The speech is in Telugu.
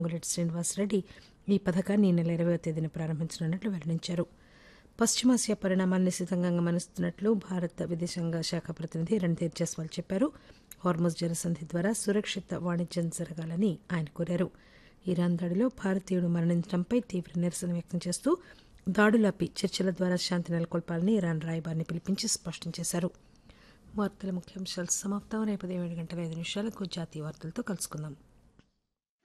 పొంగులేటి శ్రీనివాసరెడ్డి ఈ పథకాన్ని ఈ నెల 20వ తేదీన ప్రారంభించనున్నట్లు వెల్లడించారు. పశ్చిమాసియా పరిణామాలను నిశితంగా గమనిస్తున్నట్లు భారత విదేశాంగ శాఖ ప్రతినిధి రణ్ధీర్ జైస్వాల్ చెప్పారు. హార్ముజ్ జలసంధి ద్వారా సురక్షిత వాణిజ్యం జరగాలని ఆయన కోరారు. ఇరాన్ దాడిలో భారతీయుడు మరణించడంపై తీవ్ర నిరసన వ్యక్తం చేస్తూ దాడులాపి చర్చల ద్వారా శాంతి నెలకొల్పాలని ఇరాన్ రాయబారిని పిలిపించి స్పష్టం చేశారు. వార్తల ముఖ్యాంశాలు సమాప్తం. రేపు 7:05 జాతీయ వార్తలతో కలుసుకుందాం.